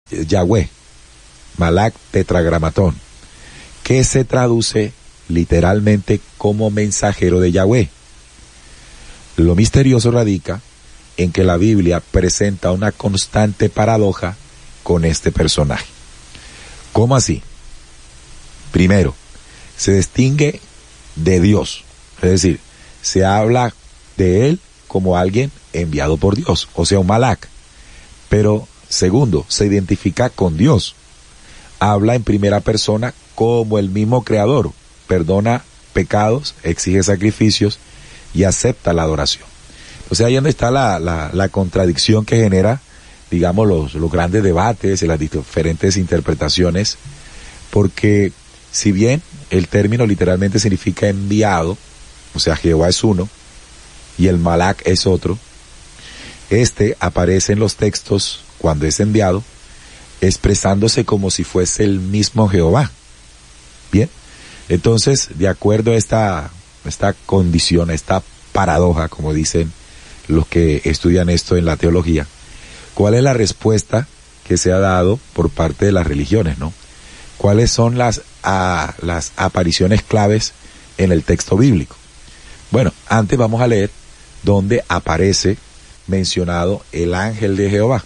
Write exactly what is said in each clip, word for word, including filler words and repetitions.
Yahweh, Malak tetragramatón, que se traduce literalmente como mensajero de Yahweh. Lo misterioso radica en que la Biblia presenta una constante paradoja con este personaje. ¿Cómo así? Primero, se distingue de Dios, es decir, se habla de él como alguien enviado por Dios, o sea, un Malak. Pero, segundo, se identifica con Dios. Habla en primera persona como el mismo Creador, perdona pecados, exige sacrificios y acepta la adoración. O sea, ahí donde está la, la, la contradicción que genera, digamos, los, los grandes debates y las diferentes interpretaciones, porque si bien el término literalmente significa enviado, o sea, Jehová es uno y el Malak es otro, este aparece en los textos cuando es enviado, expresándose como si fuese el mismo Jehová. Bien, entonces, de acuerdo a esta, esta condición, a esta paradoja, como dicen los que estudian esto en la teología, ¿cuál es la respuesta que se ha dado por parte de las religiones, no? ¿Cuáles son las, a, las apariciones claves en el texto bíblico? Bueno, antes vamos a leer donde aparece mencionado el ángel de Jehová.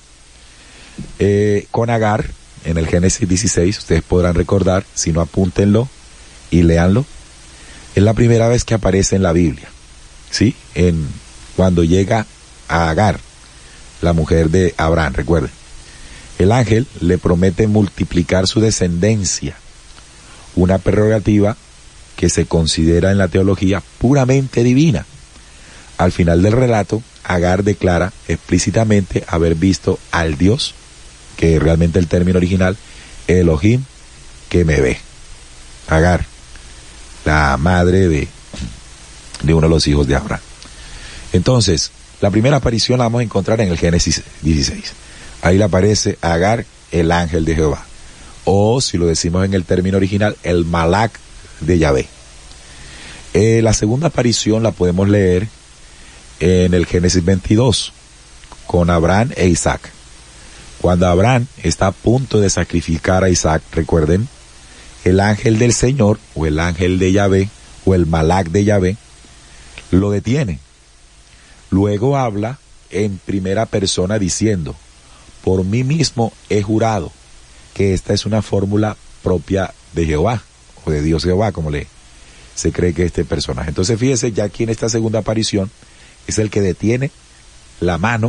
Eh, con Agar, en el Génesis dieciséis, ustedes podrán recordar, si no apúntenlo y léanlo, es la primera vez que aparece en la Biblia, ¿sí? En, cuando llega a Agar, la mujer de Abraham, recuerden. El ángel le promete multiplicar su descendencia, una prerrogativa que se considera en la teología puramente divina. Al final del relato, Agar declara explícitamente haber visto al Dios, que realmente el término original, Elohim, que me ve. Agar, la madre de, de uno de los hijos de Abraham. Entonces, la primera aparición la vamos a encontrar en el Génesis dieciséis. Ahí le aparece a Agar, el ángel de Jehová. O, si lo decimos en el término original, el Malak de Yahvé. Eh, la segunda aparición la podemos leer en el Génesis veintidós, con Abraham e Isaac. Cuando Abraham está a punto de sacrificar a Isaac, recuerden, el ángel del Señor, o el ángel de Yahvé, o el Malak de Yahvé, lo detiene. Luego habla en primera persona diciendo: por mí mismo he jurado que esta es una fórmula propia de Jehová, o de Dios Jehová, como le se cree que este personaje. Entonces fíjese, ya aquí en esta segunda aparición, es el que detiene la mano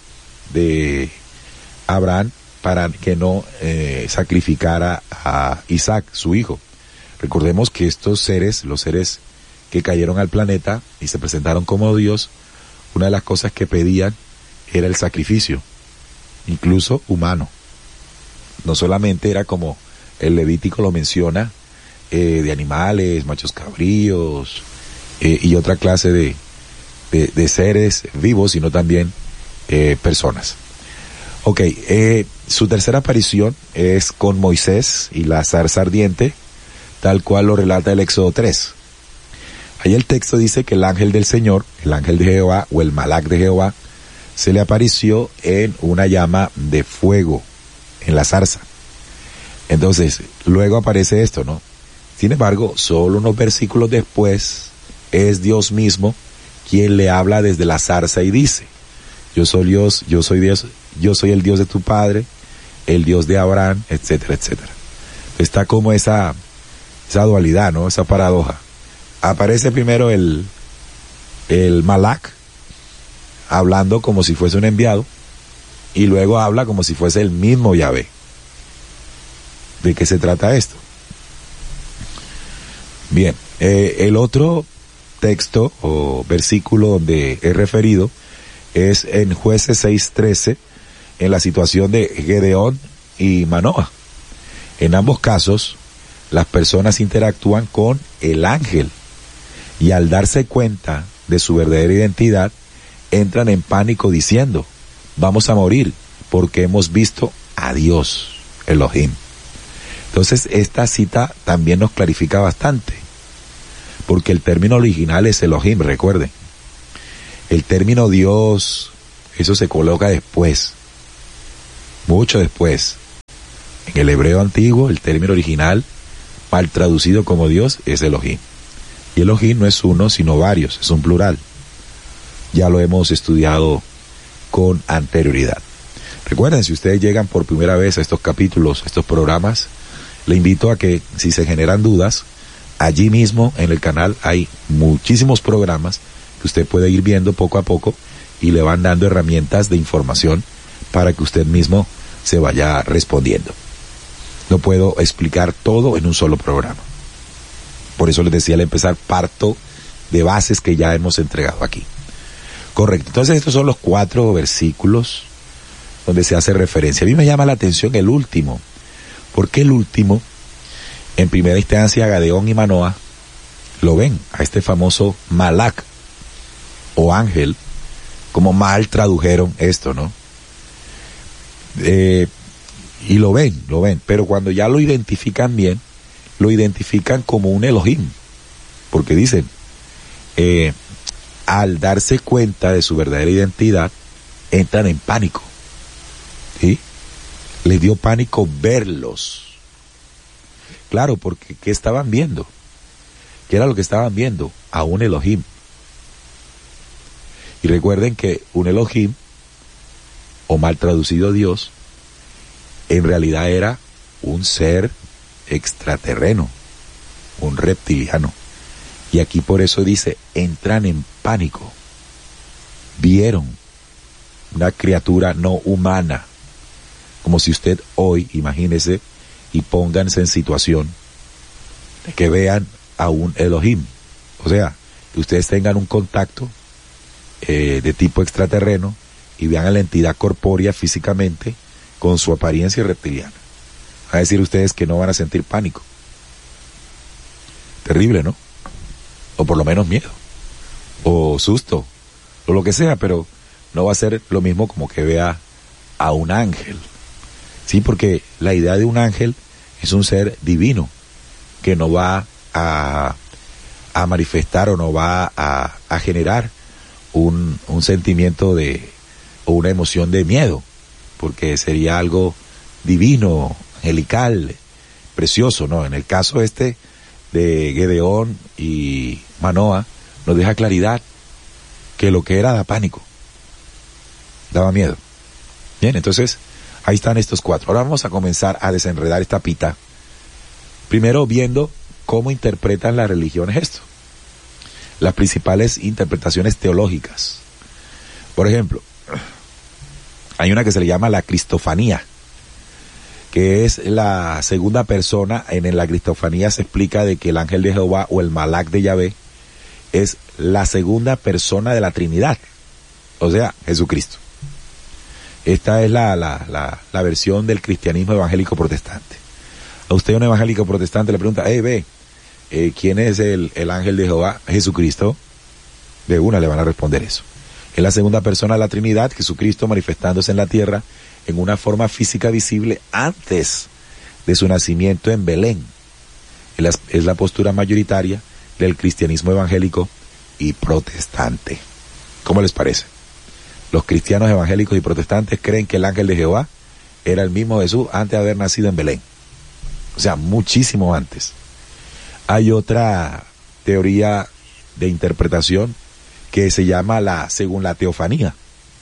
de Abraham para que no eh, sacrificara a Isaac, su hijo. Recordemos que estos seres, los seres que cayeron al planeta y se presentaron como Dios, una de las cosas que pedían era el sacrificio, incluso humano. No solamente era como el Levítico lo menciona, eh, de animales, machos cabríos, eh, y otra clase de, de, de seres vivos, sino también eh, personas. Ok, eh, su tercera aparición es con Moisés y la zarza ardiente, tal cual lo relata el Éxodo tres. Ahí el texto dice que el ángel del Señor, el ángel de Jehová o el Malak de Jehová, se le apareció en una llama de fuego en la zarza. Entonces, luego aparece esto, ¿no? Sin embargo, solo unos versículos después, es Dios mismo quien le habla desde la zarza y dice: yo soy Dios, yo soy Dios, yo soy el Dios de tu padre, el Dios de Abraham, etcétera, etcétera. Está como esa, esa dualidad, ¿no? Esa paradoja. Aparece primero el, el Malak, hablando como si fuese un enviado, y luego habla como si fuese el mismo Yahvé. ¿De qué se trata esto? Bien, eh, el otro texto o versículo donde he referido es en Jueces seis trece, en la situación de Gedeón y Manoah. En ambos casos, las personas interactúan con el ángel, y al darse cuenta de su verdadera identidad, entran en pánico diciendo: vamos a morir porque hemos visto a Dios, Elohim. Entonces, esta cita también nos clarifica bastante, porque el término original es Elohim, recuerden. El término Dios, eso se coloca después, mucho después. En el hebreo antiguo, el término original, mal traducido como Dios, es Elohim. Y Elohim no es uno, sino varios, es un plural. Ya lo hemos estudiado con anterioridad. Recuerden, si ustedes llegan por primera vez a estos capítulos, a estos programas, le invito a que, si se generan dudas, allí mismo en el canal hay muchísimos programas que usted puede ir viendo poco a poco y le van dando herramientas de información para que usted mismo se vaya respondiendo. No puedo explicar todo en un solo programa. Por eso les decía al empezar, parto de bases que ya hemos entregado aquí. Correcto. Entonces estos son los cuatro versículos donde se hace referencia. A mí me llama la atención el último. Porque el último, en primera instancia, Gedeón y Manoah lo ven a este famoso Malak o ángel, como mal tradujeron esto, ¿no? Eh, y lo ven, lo ven, pero cuando ya lo identifican bien, lo identifican como un Elohim, porque dicen, eh, al darse cuenta de su verdadera identidad, entran en pánico, ¿sí? Les dio pánico verlos. Claro, porque ¿qué estaban viendo? ¿Qué era lo que estaban viendo? A un Elohim. Y recuerden que un Elohim, o mal traducido Dios, en realidad era un ser extraterreno, un reptiliano. Y aquí por eso dice, entran en pánico. Vieron una criatura no humana. Como si usted hoy, imagínese, y pónganse en situación de que vean a un Elohim. O sea, que ustedes tengan un contacto eh, de tipo extraterreno y vean a la entidad corpórea físicamente con su apariencia reptiliana. Van a decir ustedes que no van a sentir pánico. Terrible, ¿no? O por lo menos miedo. O susto. O lo que sea, pero no va a ser lo mismo como que vea a un ángel. Sí, porque la idea de un ángel es un ser divino que no va a, a manifestar o no va a, a generar un, un sentimiento de o una emoción de miedo, porque sería algo divino, angelical, precioso, ¿no? En el caso este de Gedeón y Manoah nos deja claridad que lo que era da pánico, daba miedo. Bien, entonces ahí están estos cuatro. Ahora vamos a comenzar a desenredar esta pita. Primero viendo cómo interpretan las religiones esto. Las principales interpretaciones teológicas. Por ejemplo, hay una que se le llama la cristofanía, que es la segunda persona. En la cristofanía se explica de que el ángel de Jehová o el Malak de Yahvé es la segunda persona de la Trinidad, o sea, Jesucristo. Esta es la, la, la, la versión del cristianismo evangélico protestante. A usted, un evangélico protestante, le pregunta, hey, ve, eh, ¿quién es el, el ángel de Jehová? Jesucristo. De una le van a responder eso. Es la segunda persona de la Trinidad, Jesucristo manifestándose en la tierra en una forma física visible antes de su nacimiento en Belén. Es la, es la postura mayoritaria del cristianismo evangélico y protestante. ¿Cómo les parece? Los cristianos evangélicos y protestantes creen que el ángel de Jehová era el mismo Jesús antes de haber nacido en Belén. O sea, muchísimo antes. Hay otra teoría de interpretación que se llama la, según la teofanía.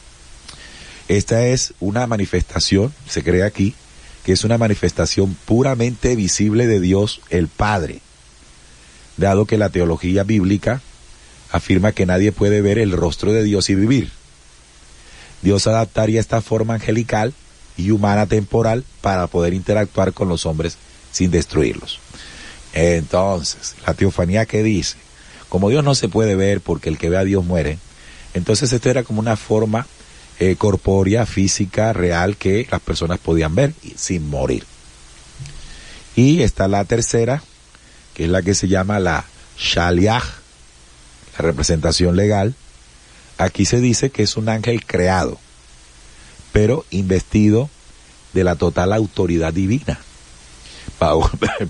Esta es una manifestación, se cree aquí, que es una manifestación puramente visible de Dios el Padre, dado que la teología bíblica afirma que nadie puede ver el rostro de Dios y vivir. Dios adaptaría esta forma angelical y humana temporal para poder interactuar con los hombres sin destruirlos. Entonces, la teofanía, ¿qué dice? Como Dios no se puede ver porque el que ve a Dios muere, entonces esto era como una forma eh, corpórea, física, real, que las personas podían ver sin morir. Y está la tercera, que es la que se llama la Shaliach, la representación legal. Aquí se dice que es un ángel creado, pero investido de la total autoridad divina. Bajo,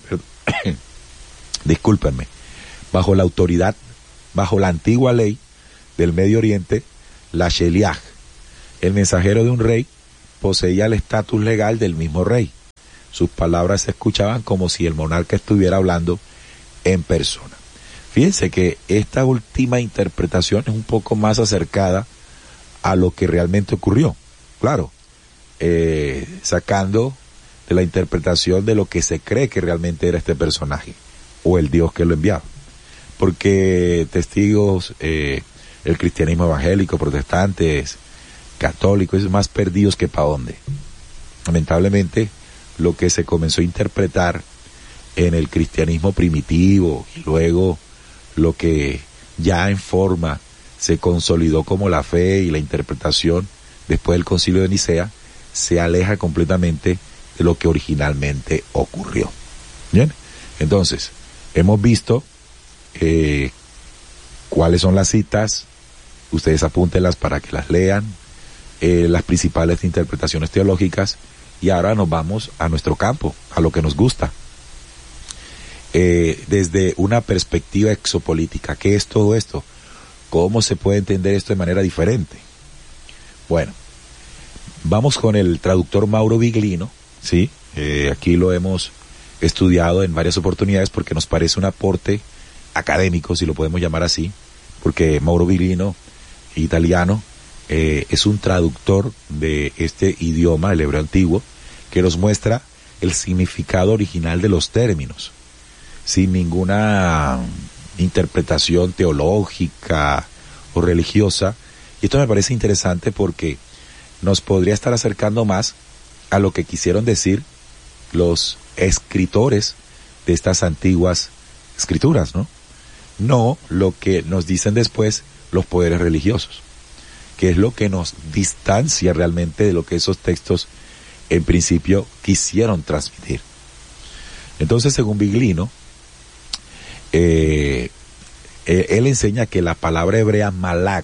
discúlpenme, bajo la autoridad, bajo la antigua ley del Medio Oriente, la Sheliach, el mensajero de un rey, poseía el estatus legal del mismo rey, sus palabras se escuchaban como si el monarca estuviera hablando en persona. Fíjense que esta última interpretación es un poco más acercada a lo que realmente ocurrió. Claro, eh, sacando de la interpretación de lo que se cree que realmente era este personaje, o el Dios que lo enviaba. Porque testigos, eh, el cristianismo evangélico, protestantes, católicos, es más perdidos que pa' dónde. Lamentablemente, lo que se comenzó a interpretar en el cristianismo primitivo y luego lo que ya en forma se consolidó como la fe y la interpretación después del Concilio de Nicea, se aleja completamente de lo que originalmente ocurrió. Bien, entonces, hemos visto eh, cuáles son las citas, ustedes apúntenlas para que las lean, eh, las principales interpretaciones teológicas, y ahora nos vamos a nuestro campo, a lo que nos gusta. Eh, desde una perspectiva exopolítica, ¿qué es todo esto? ¿Cómo se puede entender esto de manera diferente? Bueno, vamos con el traductor Mauro Viglino, ¿sí? Eh, aquí lo hemos estudiado en varias oportunidades porque nos parece un aporte académico, si lo podemos llamar así, porque Mauro Viglino, italiano, eh, es un traductor de este idioma, el hebreo antiguo, que nos muestra el significado original de los términos, sin ninguna interpretación teológica o religiosa. Y esto me parece interesante porque nos podría estar acercando más a lo que quisieron decir los escritores de estas antiguas escrituras, ¿no? No lo que nos dicen después los poderes religiosos, que es lo que nos distancia realmente de lo que esos textos en principio quisieron transmitir. Entonces, según Viglino, eh, él enseña que la palabra hebrea malak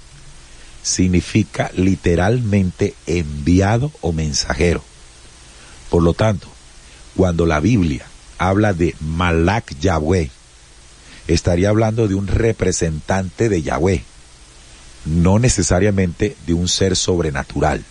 significa literalmente enviado o mensajero. Por lo tanto, cuando la Biblia habla de Malak Yahweh, estaría hablando de un representante de Yahweh, no necesariamente de un ser sobrenatural.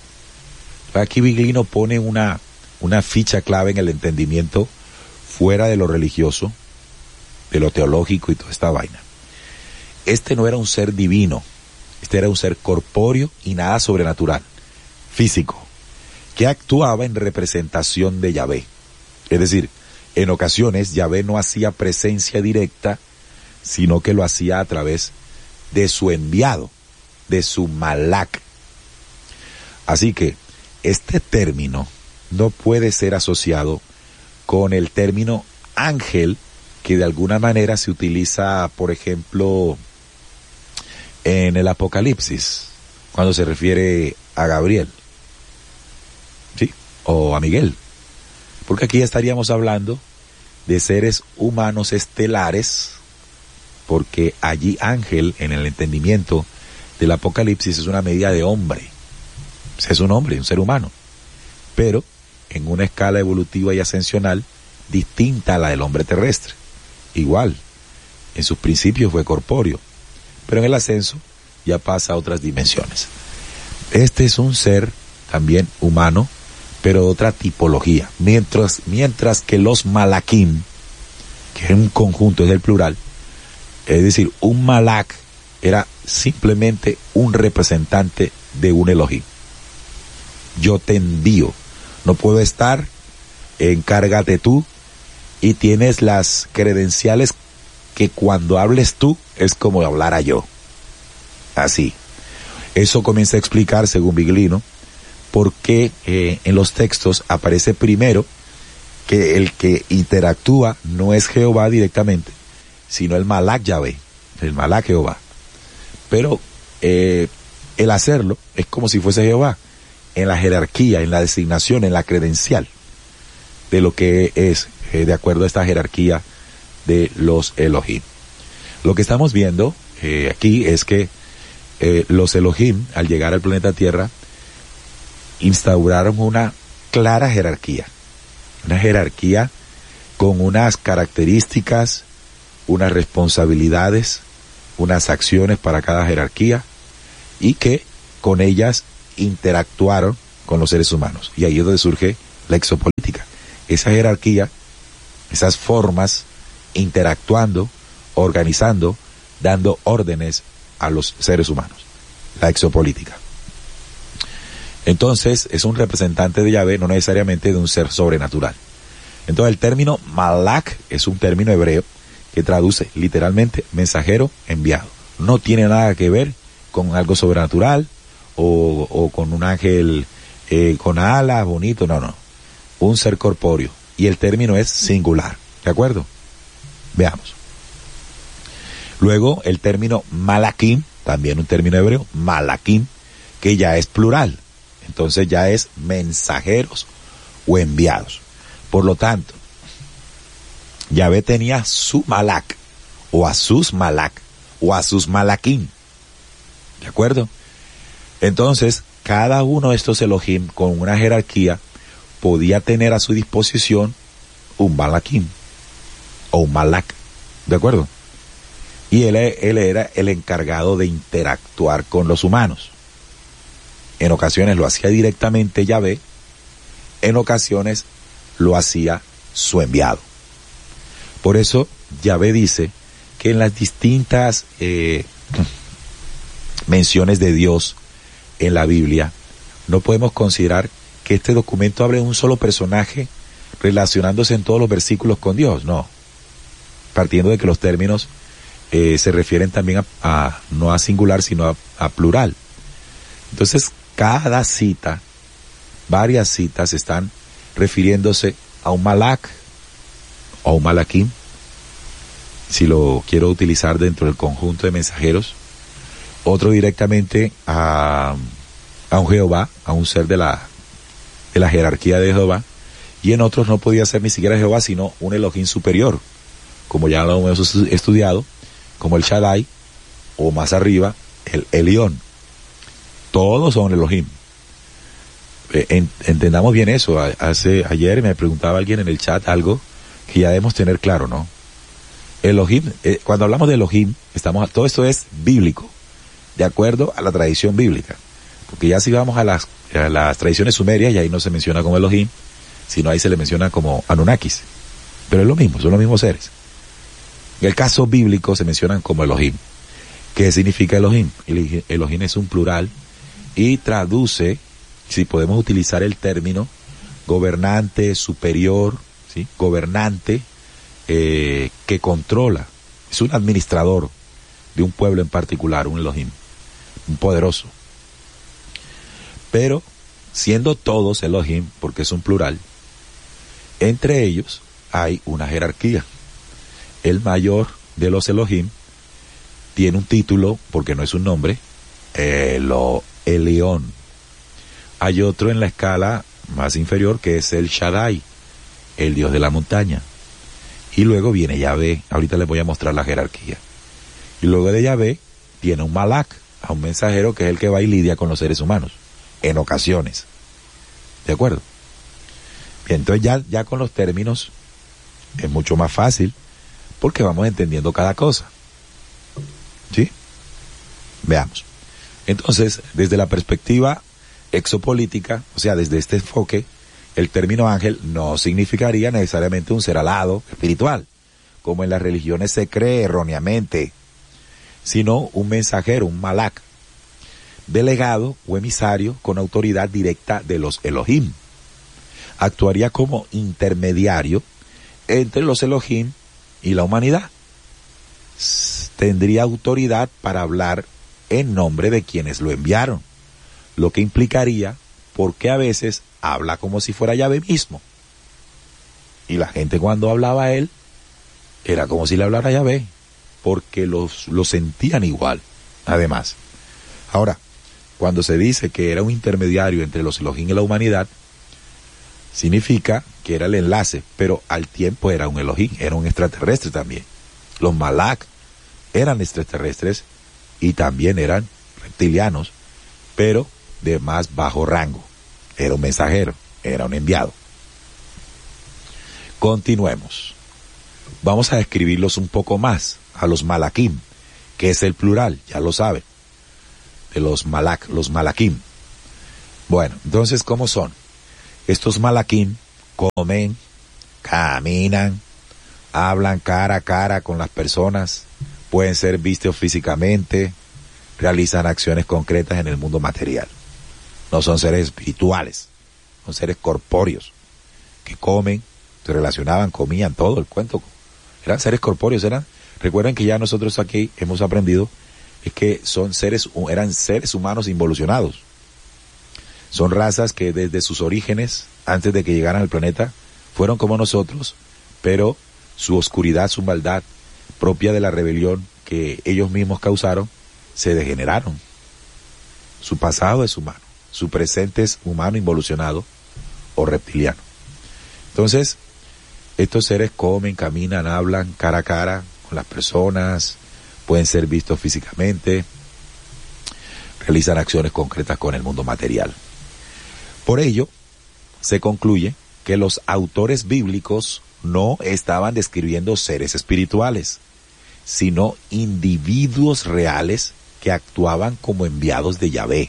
Aquí Viglino pone una, una ficha clave en el entendimiento fuera de lo religioso, de lo teológico y toda esta vaina. Este no era un ser divino, este era un ser corpóreo y nada sobrenatural, físico, que actuaba en representación de Yahvé. Es decir, en ocasiones Yahvé no hacía presencia directa, sino que lo hacía a través de su enviado, de su malak. Así que este término no puede ser asociado con el término ángel, que de alguna manera se utiliza, por ejemplo, en el Apocalipsis, cuando se refiere a Gabriel, ¿sí? O a Miguel. Porque aquí estaríamos hablando de seres humanos estelares, porque allí ángel, en el entendimiento del Apocalipsis, es una medida de hombre. Es un hombre, un ser humano, pero en una escala evolutiva y ascensional distinta a la del hombre terrestre. Igual, en sus principios fue corpóreo, pero en el ascenso ya pasa a otras dimensiones. Este es un ser también humano, pero otra tipología. Mientras, mientras que los malakim, que es un conjunto, es el plural, es decir, un malak era simplemente un representante de un Elohim. Yo te envío, no puedo estar, encárgate tú, y tienes las credenciales que cuando hables tú es como hablara yo. Así. Eso comienza a explicar, según Viglino, por qué eh, en los textos aparece primero que el que interactúa no es Jehová directamente, sino el Malak Yahvé, el Malak Jehová. Pero eh, el hacerlo es como si fuese Jehová, en la jerarquía, en la designación, en la credencial de lo que es, eh, de acuerdo a esta jerarquía de los Elohim. Lo que estamos viendo eh, aquí es que eh, los Elohim, al llegar al planeta Tierra, instauraron una clara jerarquía, una jerarquía con unas características, unas responsabilidades, unas acciones para cada jerarquía, y que con ellas interactuaron con los seres humanos. Y ahí es donde surge la exopolítica. esa jerarquía, esas formas, interactuando, organizando, dando órdenes a los seres humanos. La exopolítica. Entonces, es un representante de Yahvé, no necesariamente de un ser sobrenatural. Entonces, el término Malak es un término hebreo que traduce literalmente mensajero enviado. No tiene nada que ver con algo sobrenatural o, o con un ángel eh, con alas bonito, no, no. Un ser corpóreo. Y el término es singular. ¿De acuerdo? Veamos. Luego, el término Malakim, también un término hebreo, Malakim, que ya es plural. Entonces ya es mensajeros o enviados. Por lo tanto, Yahvé tenía su Malak, o a sus Malak, o a sus Malakim. ¿De acuerdo? Entonces, cada uno de estos Elohim, con una jerarquía, podía tener a su disposición un Malakim, o un Malak. ¿De acuerdo? Y él, él era el encargado de interactuar con los humanos. En ocasiones lo hacía directamente Yahvé, en ocasiones lo hacía su enviado. Por eso Yahvé dice que en las distintas eh, menciones de Dios en la Biblia, no podemos considerar que este documento hable de un solo personaje relacionándose en todos los versículos con Dios, no. Partiendo de que los términos eh, se refieren también a, a no a singular, sino a, a plural. Entonces, cada cita, varias citas están refiriéndose a un Malak o a un Malakim, si lo quiero utilizar dentro del conjunto de mensajeros, otro directamente a, a un Jehová, a un ser de la, de la jerarquía de Jehová, y en otros no podía ser ni siquiera Jehová, sino un Elohim superior, como ya lo hemos estudiado, como el Shaddai, o más arriba, el Elión. Todos son Elohim. Eh, entendamos bien eso. Hace, ayer me preguntaba alguien en el chat algo que ya debemos tener claro, ¿no? Elohim, eh, cuando hablamos de Elohim, estamos, todo esto es bíblico, de acuerdo a la tradición bíblica. Porque ya si vamos a las, a las tradiciones sumerias, y ahí no se menciona como Elohim, sino ahí se le menciona como Anunnakis. Pero es lo mismo, son los mismos seres. En el caso bíblico se mencionan como Elohim. ¿Qué significa Elohim? Elohim es un plural y traduce, si podemos utilizar el término, gobernante, superior, ¿sí? Gobernante, eh, que controla. Es un administrador de un pueblo en particular, un Elohim, un poderoso. Pero, siendo todos Elohim, porque es un plural, entre ellos hay una jerarquía. El mayor de los Elohim tiene un título, porque no es un nombre, Elo, Elión. Hay otro en la escala más inferior que es el Shaddai, el dios de la montaña. Y luego viene Yahvé, ahorita les voy a mostrar la jerarquía. Y luego de Yahvé tiene un Malak, a un mensajero que es el que va y lidia con los seres humanos, en ocasiones. ¿De acuerdo? Bien, entonces ya, ya con los términos es mucho más fácil, porque vamos entendiendo cada cosa. ¿Sí? Veamos. Entonces, desde la perspectiva exopolítica, o sea, desde este enfoque, el término ángel no significaría necesariamente un ser alado espiritual, como en las religiones se cree erróneamente, sino un mensajero, un malak, delegado o emisario con autoridad directa de los Elohim. Actuaría como intermediario entre los Elohim y la humanidad. Tendría autoridad para hablar en nombre de quienes lo enviaron, lo que implicaría porque a veces habla como si fuera Yahvé mismo. Y la gente cuando hablaba a él, era como si le hablara a Yahvé, porque los, lo sentían igual, además. Ahora, cuando se dice que era un intermediario entre los Elohim y la humanidad, significa que era el enlace, pero al tiempo era un Elohim, era un extraterrestre también. Los Malak eran extraterrestres y también eran reptilianos, pero de más bajo rango. Era un mensajero, era un enviado. Continuemos. Vamos a describirlos un poco más, a los Malakim, que es el plural, ya lo saben, de los Malak, los Malakim. Bueno, entonces, ¿cómo son? Estos Malakim comen, caminan, hablan cara a cara con las personas, pueden ser vistos físicamente, realizan acciones concretas en el mundo material. No son seres espirituales, son seres corpóreos, que comen, se relacionaban, comían, todo el cuento. Eran seres corpóreos, eran, recuerden que ya nosotros aquí hemos aprendido, es que son seres, eran seres humanos involucionados. Son razas que desde sus orígenes, antes de que llegaran al planeta, fueron como nosotros, pero su oscuridad, su maldad, propia de la rebelión que ellos mismos causaron, se degeneraron. Su pasado es humano, su presente es humano involucionado o reptiliano. Entonces, estos seres comen, caminan, hablan cara a cara con las personas, pueden ser vistos físicamente, realizan acciones concretas con el mundo material. Por ello, se concluye que los autores bíblicos no estaban describiendo seres espirituales, sino individuos reales que actuaban como enviados de Yahvé.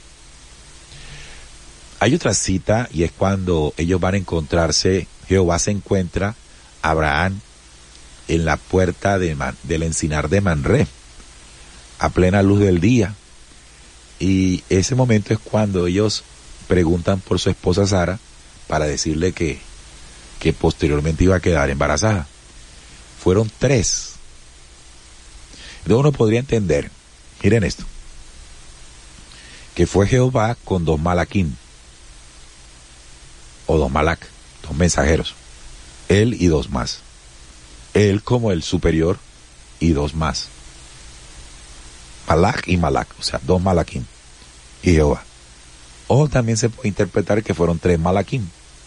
Hay otra cita y es cuando ellos van a encontrarse, Jehová se encuentra a Abraham en la puerta de Man, del encinar de Manré, a plena luz del día. Y ese momento es cuando ellos preguntan por su esposa Sara para decirle que, que posteriormente iba a quedar embarazada. Fueron tres. Entonces uno podría entender, miren esto, que fue Jehová con dos malaquín, o dos malak, dos mensajeros, él y dos más. Él como el superior y dos más. Malak y malak, o sea, dos malaquín y Jehová. O también se puede interpretar que fueron tres malaquín,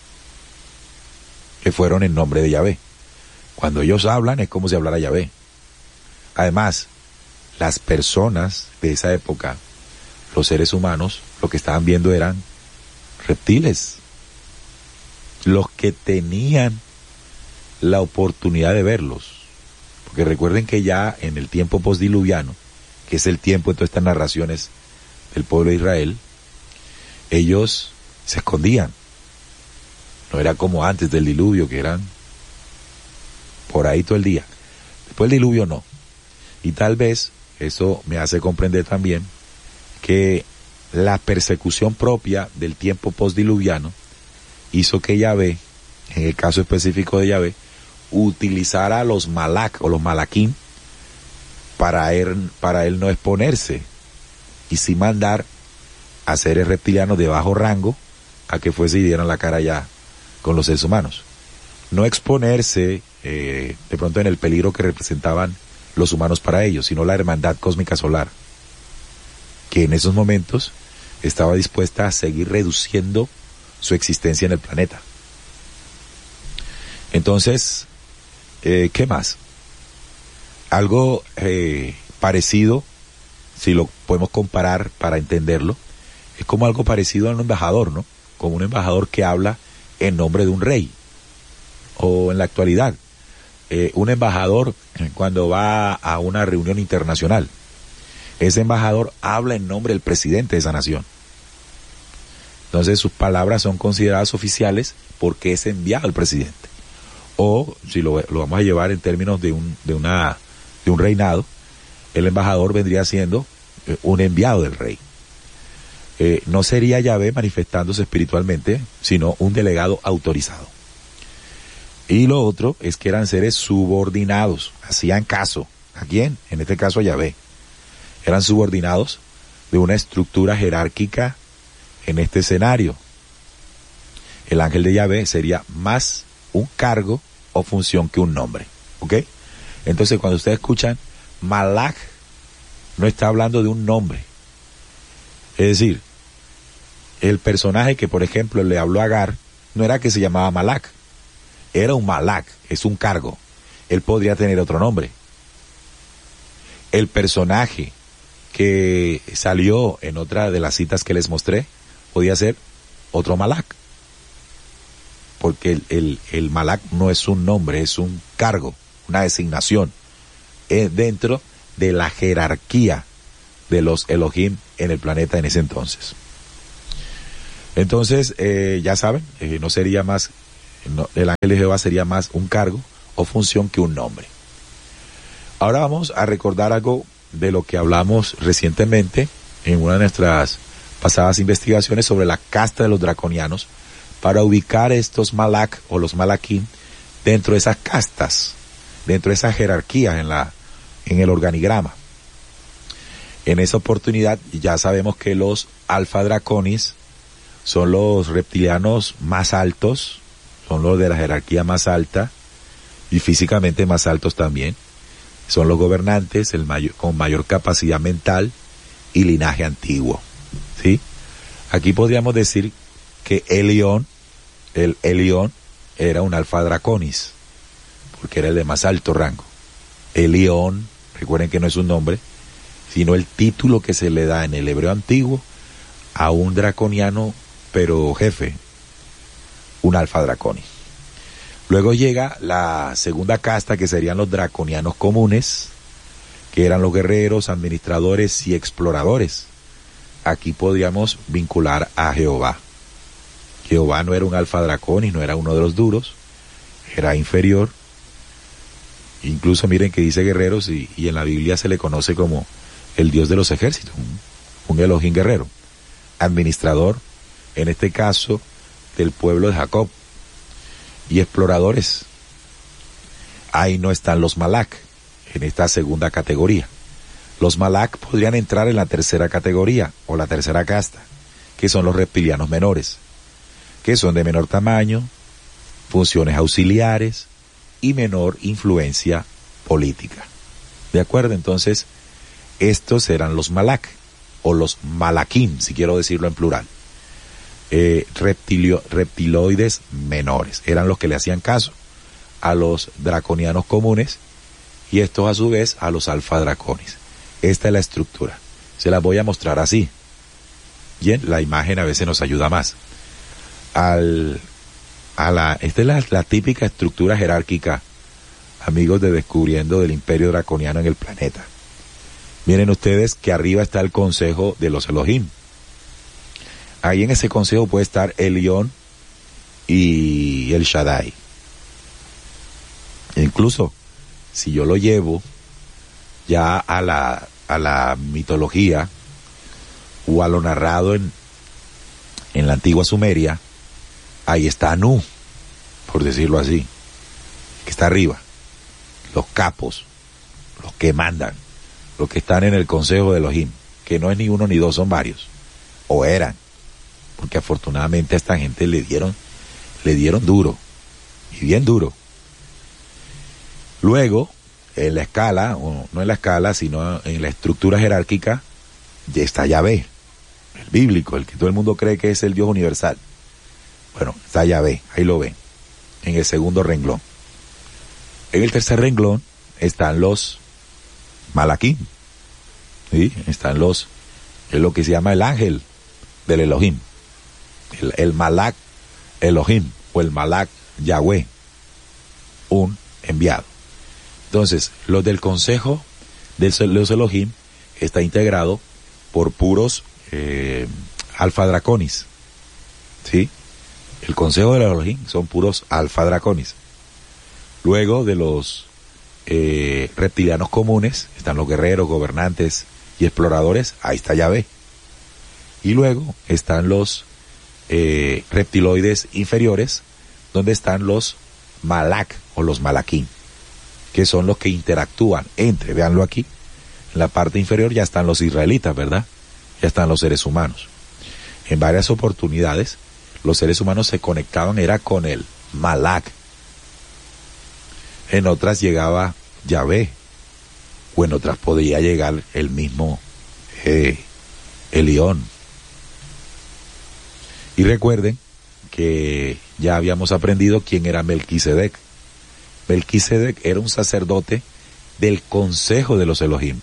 que fueron en nombre de Yahvé. Cuando ellos hablan es como si hablara Yahvé. Además, las personas de esa época, los seres humanos, lo que estaban viendo eran reptiles. Los que tenían la oportunidad de verlos. Porque recuerden que ya en el tiempo postdiluviano, que es el tiempo de todas estas narraciones del pueblo de Israel, ellos se escondían. No era como antes del diluvio, que eran por ahí todo el día. Después del diluvio no. Y tal vez eso me hace comprender también que la persecución propia del tiempo postdiluviano hizo que Yahvé, en el caso específico de Yahvé, utilizara a los malak o los malaquín para él, para él no exponerse y sí mandar a seres reptilianos de bajo rango a que fuese y dieran la cara ya con los seres humanos. No exponerse eh, de pronto en el peligro que representaban los humanos para ellos, sino la hermandad cósmica solar, que en esos momentos estaba dispuesta a seguir reduciendo su existencia en el planeta. Entonces, eh, ¿qué más? Algo eh, parecido, si lo podemos comparar para entenderlo, es como algo parecido a un embajador, ¿no? Como un embajador que habla en nombre de un rey. O en la actualidad, eh, un embajador cuando va a una reunión internacional, ese embajador habla en nombre del presidente de esa nación. Entonces sus palabras son consideradas oficiales porque es enviado al presidente. O si lo, lo vamos a llevar en términos de un, de una, de un reinado, el embajador vendría siendo eh, un enviado del rey. Eh, no sería Yahvé manifestándose espiritualmente, sino un delegado autorizado. Y lo otro es que eran seres subordinados, hacían caso. ¿A quién? En este caso a Yahvé. Eran subordinados de una estructura jerárquica en este escenario. El ángel de Yahvé sería más un cargo o función que un nombre. ¿Ok? Entonces cuando ustedes escuchan Malak, no está hablando de un nombre. Es decir, el personaje que por ejemplo le habló a Agar no era que se llamaba Malak. Era un Malak, es un cargo. Él podría tener otro nombre. El personaje que salió en otra de las citas que les mostré podía ser otro Malak. Porque el, el, el Malak no es un nombre, es un cargo, una designación eh, dentro de la jerarquía de los Elohim en el planeta en ese entonces. Entonces, eh, ya saben, eh, no sería más no, el ángel de Jehová sería más un cargo o función que un nombre. Ahora vamos a recordar algo de lo que hablamos recientemente en una de nuestras pasadas investigaciones sobre la casta de los draconianos, para ubicar estos malak o los malaquín dentro de esas castas, dentro de esa jerarquía en la en el organigrama. En esa oportunidad ya sabemos que los alfa draconis son los reptilianos más altos, son los de la jerarquía más alta y físicamente más altos también. Son los gobernantes el mayor, con mayor capacidad mental y linaje antiguo, ¿sí? Aquí podríamos decir que Elión, el Elión, era un alfa draconis, porque era el de más alto rango. Elión, recuerden que no es un nombre, sino el título que se le da en el hebreo antiguo a un draconiano, pero jefe, un alfa draconis. Luego llega la segunda casta, que serían los draconianos comunes, que eran los guerreros, administradores y exploradores. Aquí podríamos vincular a Jehová. Jehová no era un alfa draconis, no era uno de los duros, era inferior. Incluso miren que dice guerreros y, y en la Biblia se le conoce como el Dios de los ejércitos, un, un Elohim guerrero. Administrador, en este caso, del pueblo de Jacob. Y exploradores. Ahí no están los malak, en esta segunda categoría. Los malak podrían entrar en la tercera categoría, o la tercera casta, que son los reptilianos menores, que son de menor tamaño, funciones auxiliares y menor influencia política. ¿De acuerdo? Entonces, estos eran los malak, o los malakim, si quiero decirlo en plural. Eh, reptilio, reptiloides menores, eran los que le hacían caso a los draconianos comunes, y estos a su vez a los alfa draconis. Esta es la estructura, se las voy a mostrar así. Bien, la imagen a veces nos ayuda más. Al, a la, esta es la, la típica estructura jerárquica, amigos, de Descubriendo del Imperio Draconiano en el planeta. Miren ustedes que arriba está el consejo de los Elohim. Ahí en ese consejo puede estar Elión y el Shaddai. Incluso, si yo lo llevo ya a la, a la mitología o a lo narrado en, en la antigua Sumeria, ahí está Anu, por decirlo así, que está arriba. Los capos, los que mandan, los que están en el consejo de Elohim, que no es ni uno ni dos, son varios, o eran. Porque afortunadamente a esta gente le dieron, le dieron duro, y bien duro. Luego, en la escala, o no en la escala, sino en la estructura jerárquica, ya está Yahvé, el bíblico, el que todo el mundo cree que es el Dios universal. Bueno, está Yahvé, ahí lo ven, en el segundo renglón. En el tercer renglón están los malaquín, ¿sí? Están los, es lo que se llama el ángel del Elohim. El, el Malak Elohim o el Malak Yahweh, un enviado. Entonces, los del consejo de los Elohim está integrado por puros eh, alfa draconis, ¿sí? El consejo de los Elohim son puros alfa draconis. Luego de los eh, reptilianos comunes están los guerreros, gobernantes y exploradores, ahí está Yahvé. Y luego están los Eh, reptiloides inferiores, donde están los malak o los malaquín, que son los que interactúan entre, véanlo aquí, en la parte inferior ya están los israelitas, ¿verdad? Ya están los seres humanos. En varias oportunidades, los seres humanos se conectaban, era con el malak. En otras llegaba Yahvé, o en otras podía llegar el mismo eh, Elión. Y recuerden que ya habíamos aprendido quién era Melquisedec. Melquisedec era un sacerdote del consejo de los Elohim,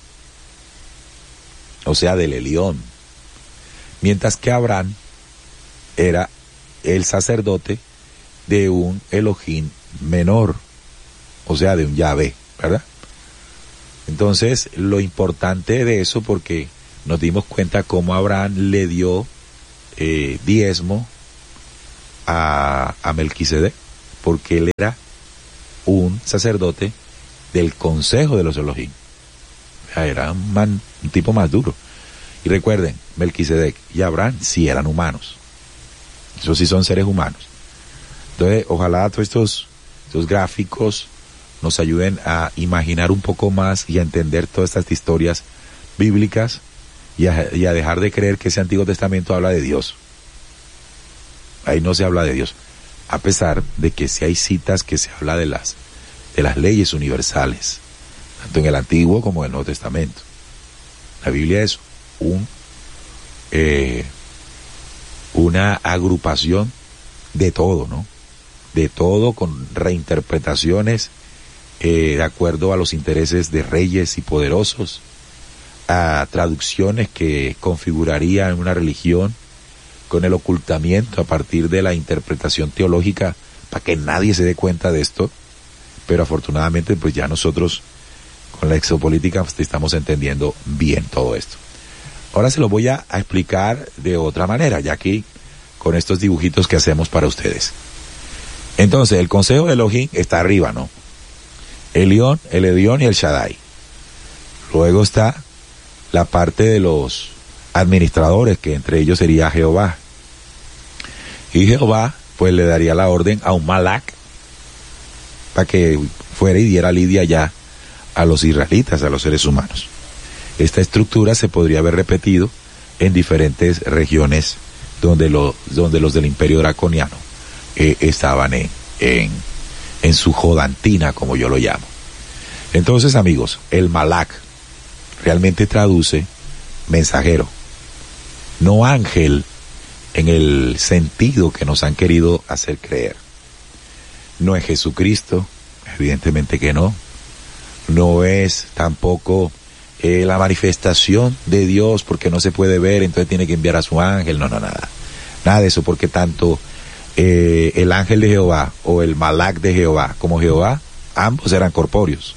o sea, del Elión. Mientras que Abraham era el sacerdote de un Elohim menor, o sea, de un Yahvé, ¿verdad? Entonces, lo importante de eso, porque nos dimos cuenta cómo Abraham le dio Eh, diezmo a, a Melquisedec, porque él era un sacerdote del consejo de los Elohim. Era un, man, un tipo más duro. Y recuerden, Melquisedec y Abraham sí eran humanos. Esos sí son seres humanos. Entonces, ojalá todos estos, estos gráficos nos ayuden a imaginar un poco más y a entender todas estas historias bíblicas y a, y a dejar de creer que ese Antiguo Testamento habla de Dios. Ahí no se habla de Dios. A pesar de que sí hay citas que se habla de las, de las leyes universales, tanto en el Antiguo como en el Nuevo Testamento. La Biblia es un, eh, una agrupación de todo, ¿no? De todo, con reinterpretaciones eh, de acuerdo a los intereses de reyes y poderosos, a traducciones que configurarían una religión con el ocultamiento a partir de la interpretación teológica para que nadie se dé cuenta de esto. Pero afortunadamente pues ya nosotros con la exopolítica pues, estamos entendiendo bien todo esto. Ahora se lo voy a, a explicar de otra manera, ya aquí con estos dibujitos que hacemos para ustedes. Entonces, el consejo de Elohim está arriba, ¿no? El Elión, el Edión y el Shaddai. Luego está la parte de los administradores, que entre ellos sería Jehová. Y Jehová, pues le daría la orden a un Malak para que fuera y diera lidia ya a los israelitas, a los seres humanos. Esta estructura se podría haber repetido en diferentes regiones donde, lo, donde los del Imperio Draconiano eh, estaban en, en, en su jodantina, como yo lo llamo. Entonces, amigos, el Malak realmente traduce mensajero, no ángel en el sentido que nos han querido hacer creer. No es Jesucristo, evidentemente que no. No es tampoco eh, la manifestación de Dios porque no se puede ver, entonces tiene que enviar a su ángel. No, no, nada. Nada de eso, porque tanto eh, el ángel de Jehová o el Malak de Jehová como Jehová, ambos eran corpóreos.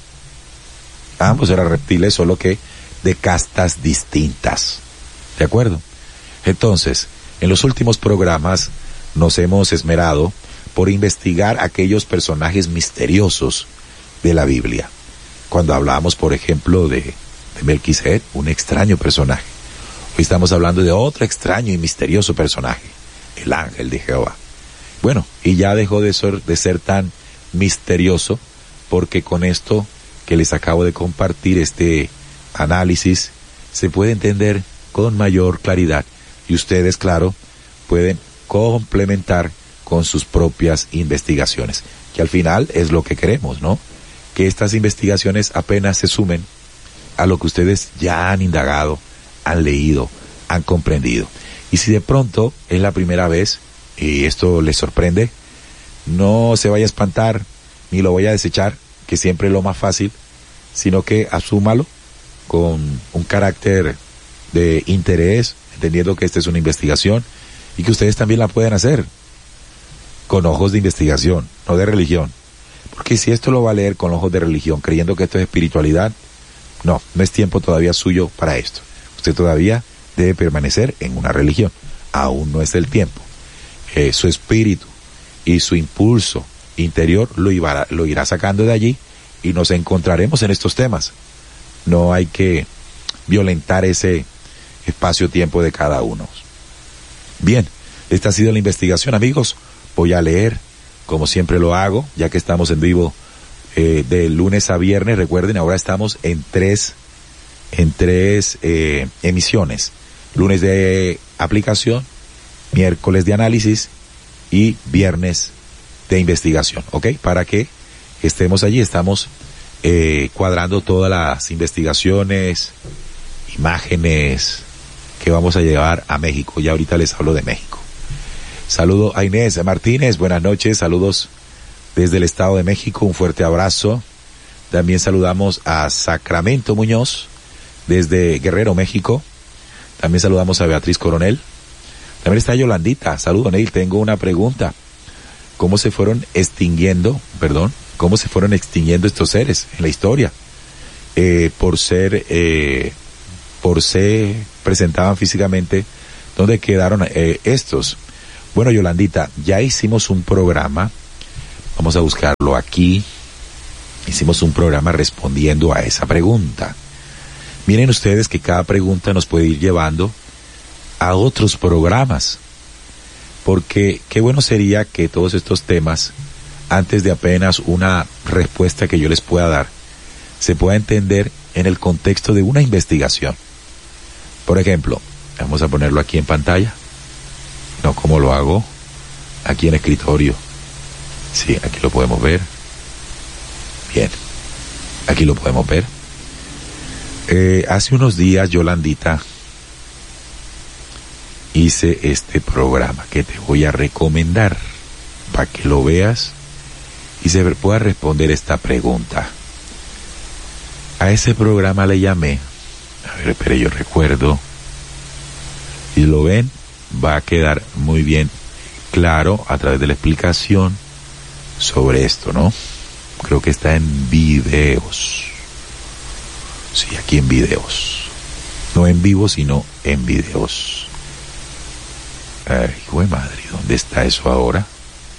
Ambos eran reptiles, solo que de castas distintas. ¿De acuerdo? Entonces, en los últimos programas nos hemos esmerado por investigar aquellos personajes misteriosos de la Biblia. Cuando hablamos, por ejemplo, de, de Melquisedec, un extraño personaje. Hoy estamos hablando de otro extraño y misterioso personaje, el ángel de Jehová. Bueno, y ya dejó de ser, de ser tan misterioso, porque con esto que les acabo de compartir, este análisis, se puede entender con mayor claridad. Y ustedes, claro, pueden complementar con sus propias investigaciones, que al final es lo que queremos, ¿no? Que estas investigaciones apenas se sumen a lo que ustedes ya han indagado, han leído, han comprendido. Y si de pronto es la primera vez y esto les sorprende, no se vaya a espantar ni lo vaya a desechar, que siempre es lo más fácil, sino que asúmalo con un carácter de interés, entendiendo que esta es una investigación y que ustedes también la pueden hacer con ojos de investigación, no de religión. Porque si esto lo va a leer con ojos de religión, creyendo que esto es espiritualidad, no, no es tiempo todavía suyo para esto. Usted todavía debe permanecer en una religión. Aún no es el tiempo. Eh, su espíritu y su impulso interior lo, iba, lo irá sacando de allí y nos encontraremos en estos temas. No hay que violentar ese espacio-tiempo de cada uno. Bien, esta ha sido la investigación, amigos. Voy a leer, como siempre lo hago, ya que estamos en vivo eh, de lunes a viernes. Recuerden, ahora estamos en tres, en tres eh, emisiones. Lunes de aplicación, miércoles de análisis y viernes de investigación, ¿ok? Para que estemos allí, estamos eh, cuadrando todas las investigaciones, imágenes que vamos a llevar a México. Ya ahorita les hablo de México. Saludo a Inés Martínez, buenas noches, saludos desde el Estado de México, un fuerte abrazo. También saludamos a Sacramento Muñoz, desde Guerrero, México. También saludamos a Beatriz Coronel. También está Yolandita, saludo Neil, tengo una pregunta. ¿Cómo se fueron extinguiendo, perdón, cómo se fueron extinguiendo estos seres en la historia? Eh, por ser, eh, por se presentaban físicamente, ¿dónde quedaron eh, estos? Bueno, Yolandita, ya hicimos un programa Vamos a buscarlo aquí. Hicimos un programa respondiendo a esa pregunta. Miren ustedes que cada pregunta nos puede ir llevando a otros programas, porque qué bueno sería que todos estos temas, antes de apenas una respuesta que yo les pueda dar, se pueda entender en el contexto de una investigación. Por ejemplo, vamos a ponerlo aquí en pantalla. No, ¿cómo lo hago? Aquí en escritorio. Sí, aquí lo podemos ver. Bien, aquí lo podemos ver. Eh, hace unos días, Yolandita, hice este programa que te voy a recomendar para que lo veas y se pueda responder esta pregunta. A ese programa le llamé, a ver, espere, yo recuerdo, y lo ven, va a quedar muy bien claro a través de la explicación sobre esto, ¿no? Creo que está en videos. Sí, aquí en videos. No en vivo, sino en videos. Ay, güey madre, ¿dónde está eso ahora?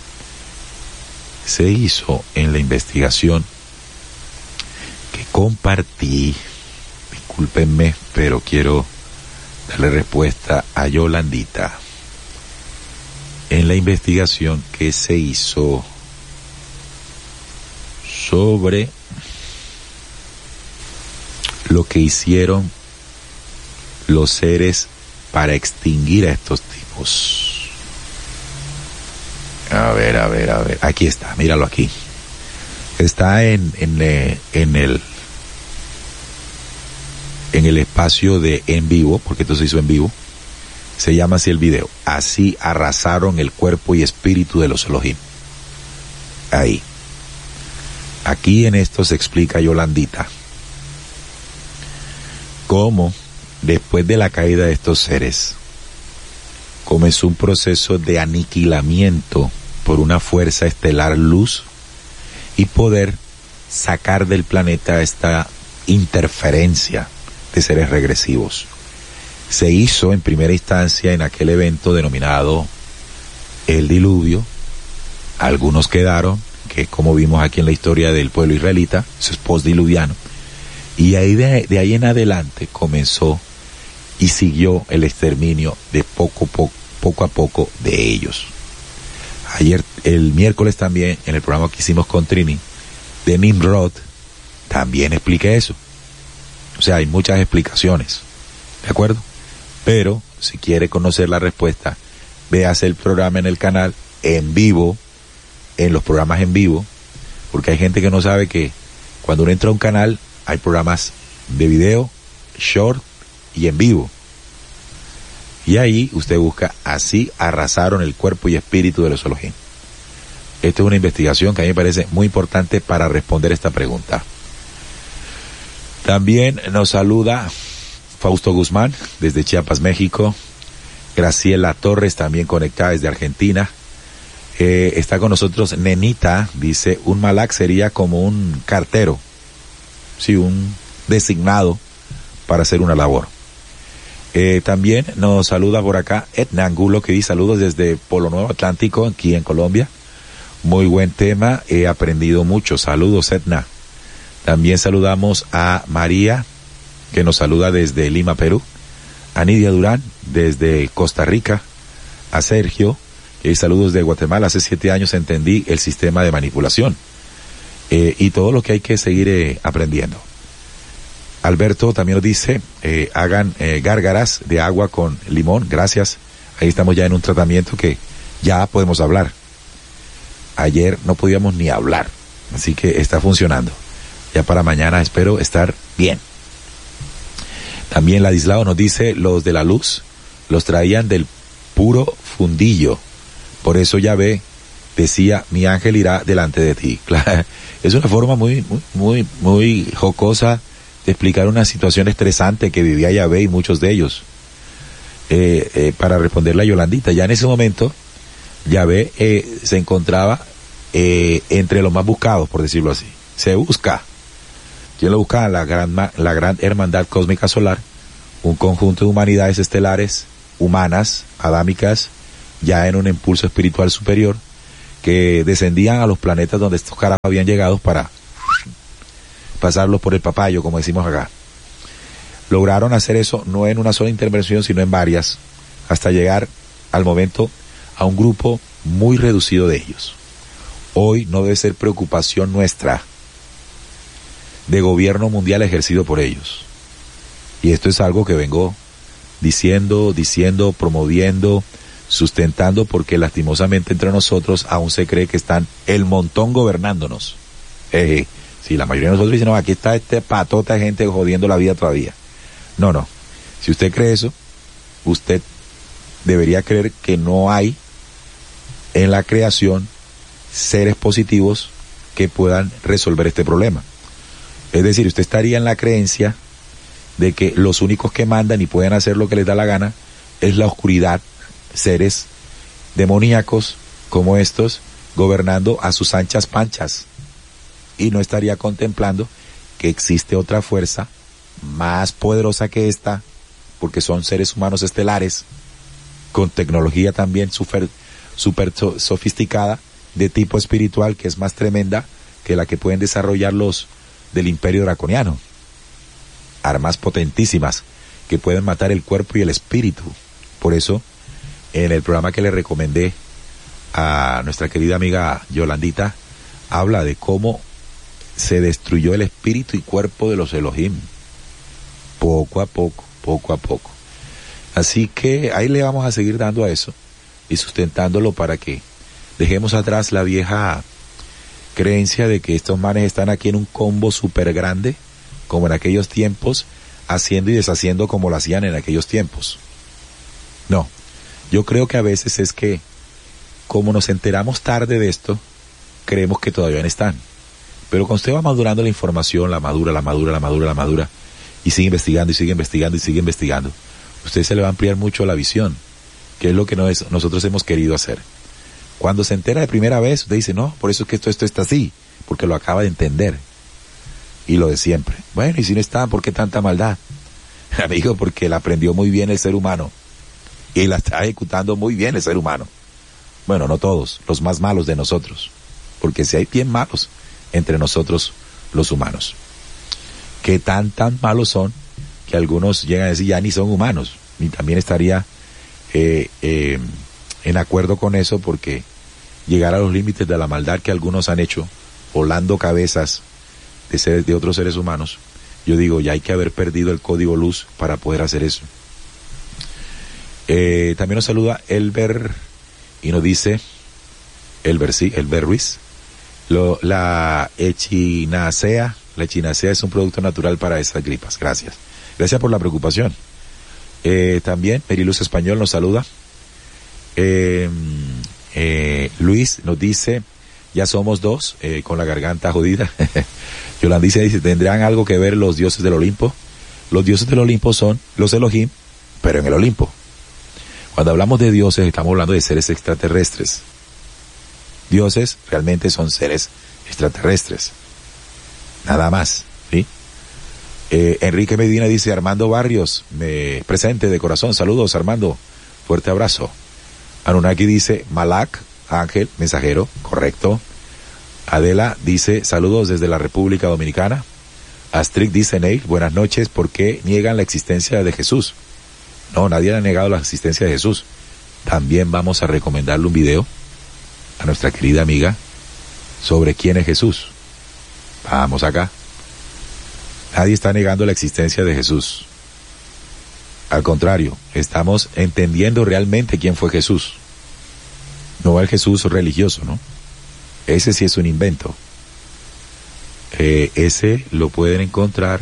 Se hizo en la investigación que compartí. Discúlpenme, pero quiero darle respuesta a Yolandita. En la investigación que se hizo sobre lo que hicieron los seres para extinguir a estos tipos. A ver, a ver, a ver. Aquí está, míralo aquí. Está en, en, eh, en el en el espacio de en vivo, porque esto se hizo en vivo. Se llama así el video. Así arrasaron el cuerpo y espíritu de los Elohim. Ahí. Aquí en esto se explica, Yolandita, cómo después de la caída de estos seres comenzó un proceso de aniquilamiento por una fuerza estelar luz y poder sacar del planeta esta interferencia de seres regresivos. Se hizo en primera instancia en aquel evento denominado el diluvio. Algunos quedaron, que como vimos aquí en la historia del pueblo israelita, eso es postdiluviano. Y ahí de, de ahí en adelante comenzó y siguió el exterminio de poco, poco, poco a poco de ellos. Ayer, el miércoles también, en el programa que hicimos con Trini, de Nimrod, también expliqué eso. O sea, hay muchas explicaciones, ¿de acuerdo? Pero, si quiere conocer la respuesta, véase el programa en el canal, en vivo, en los programas en vivo, porque hay gente que no sabe que cuando uno entra a un canal, hay programas de video, short y en vivo. Y ahí usted busca, así arrasaron el cuerpo y espíritu de los Elohim. Esta es una investigación que a mí me parece muy importante para responder esta pregunta. También nos saluda Fausto Guzmán desde Chiapas, México. Graciela Torres también conectada desde Argentina. Eh, está con nosotros Nenita, dice, un malak sería como un cartero. Sí, un designado para hacer una labor. Eh, también nos saluda por acá Edna Angulo, que dice saludos desde Polo Nuevo Atlántico, aquí en Colombia. Muy buen tema, he aprendido mucho. Saludos, Edna. También saludamos a María, que nos saluda desde Lima, Perú. A Nidia Durán, desde Costa Rica. A Sergio, que dice saludos de Guatemala. Hace siete años entendí el sistema de manipulación. Eh, y todo lo que hay que seguir eh, aprendiendo. Alberto también nos dice, eh, hagan eh, gárgaras de agua con limón, gracias. Ahí estamos ya en un tratamiento que ya podemos hablar. Ayer no podíamos ni hablar, así que está funcionando. Ya para mañana espero estar bien. También Ladislao nos dice, los de la luz los traían del puro fundillo. Por eso Yahvé decía, mi ángel irá delante de ti. Claro, es una forma muy, muy, muy, muy jocosa de explicar una situación estresante que vivía Yahvé y muchos de ellos. Eh, eh, para responderle a Yolandita, ya en ese momento, Yahvé eh, se encontraba eh, entre los más buscados, por decirlo así. Se busca. ¿Quién lo buscaba? La gran, la gran hermandad cósmica solar, un conjunto de humanidades estelares, humanas, adámicas, ya en un impulso espiritual superior, que descendían a los planetas donde estos caras habían llegado para pasarlos por el papayo, como decimos acá. Lograron hacer eso no en una sola intervención, sino en varias, hasta llegar al momento a un grupo muy reducido de ellos. Hoy no debe ser preocupación nuestra de gobierno mundial ejercido por ellos. Y esto es algo que vengo diciendo, diciendo, promoviendo, sustentando, porque lastimosamente entre nosotros aún se cree que están el montón gobernándonos. Eh, si la mayoría de nosotros dicen, no, aquí está este patota de gente jodiendo la vida todavía. No, no. Si usted cree eso, usted debería creer que no hay en la creación seres positivos que puedan resolver este problema. Es decir, usted estaría en la creencia de que los únicos que mandan y pueden hacer lo que les da la gana es la oscuridad, seres demoníacos como estos, gobernando a sus anchas panchas. Y no estaría contemplando que existe otra fuerza más poderosa que esta, porque son seres humanos estelares, con tecnología también super, super sofisticada, de tipo espiritual, que es más tremenda que la que pueden desarrollar los del Imperio Draconiano. Armas potentísimas que pueden matar el cuerpo y el espíritu. Por eso, en el programa que le recomendé a nuestra querida amiga Yolandita, habla de cómo se destruyó el espíritu y cuerpo de los Elohim. Poco a poco, poco a poco. Así que ahí le vamos a seguir dando a eso y sustentándolo para que dejemos atrás la vieja creencia de que estos manes están aquí en un combo súper grande, como en aquellos tiempos, haciendo y deshaciendo como lo hacían en aquellos tiempos. No, yo creo que a veces es que, como nos enteramos tarde de esto, creemos que todavía no están. Pero cuando usted va madurando la información, la madura, la madura, la madura, la madura, y sigue investigando, y sigue investigando, y sigue investigando, usted se le va a ampliar mucho la visión, que es lo que nosotros hemos querido hacer. Cuando se entera de primera vez, usted dice, no, por eso es que esto, esto está así, porque lo acaba de entender. Y lo de siempre. Bueno, y si no está, ¿por qué tanta maldad? Amigo, porque la aprendió muy bien el ser humano. Y la está ejecutando muy bien el ser humano. Bueno, no todos, los más malos de nosotros. Porque si hay bien malos entre nosotros los humanos. Que tan, tan malos son, que algunos llegan a decir, ya ni son humanos. Y también estaría eh, eh, en acuerdo con eso, porque llegar a los límites de la maldad que algunos han hecho, volando cabezas de seres, de otros seres humanos, yo digo, ya hay que haber perdido el código luz para poder hacer eso. Eh, también nos saluda Elber y nos dice, Elber, sí, Elber Ruiz, lo, la echinacea, la echinacea es un producto natural para esas gripas. Gracias. Gracias por la preocupación. Eh, también Meriluz Español nos saluda. Eh, eh, Luis nos dice, ya somos dos, eh, con la garganta jodida. Yolandicia dice, ¿tendrán algo que ver los dioses del Olimpo? Los dioses del Olimpo son los Elohim, pero en el Olimpo. Cuando hablamos de dioses, estamos hablando de seres extraterrestres. Dioses realmente son seres extraterrestres. Nada más, ¿sí? Eh, Enrique Medina dice, Armando Barrios, me presente de corazón. Saludos, Armando. Fuerte abrazo. Anunnaki dice, Malak, ángel, mensajero, correcto. Adela dice, saludos desde la República Dominicana. Astrid dice, Neil, buenas noches, ¿por qué niegan la existencia de Jesús? No, nadie ha negado la existencia de Jesús. También vamos a recomendarle un video a nuestra querida amiga sobre quién es Jesús. Vamos acá. Nadie está negando la existencia de Jesús. Al contrario, estamos entendiendo realmente quién fue Jesús. No el Jesús religioso, ¿no? Ese sí es un invento. Eh, ese lo pueden encontrar